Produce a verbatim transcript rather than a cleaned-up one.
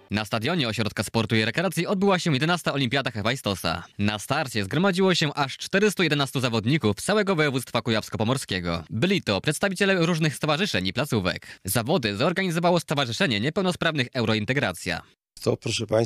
Na stadionie Ośrodka Sportu i Rekreacji odbyła się jedenasta Olimpiada Hefajstosa. Na starcie zgromadziło się aż czterystu jedenastu zawodników z całego województwa kujawsko-pomorskiego. Byli to przedstawiciele różnych stowarzyszeń i placówek. Zawody zorganizowało Stowarzyszenie Niepełnosprawnych Eurointegracja. To, proszę Państwa,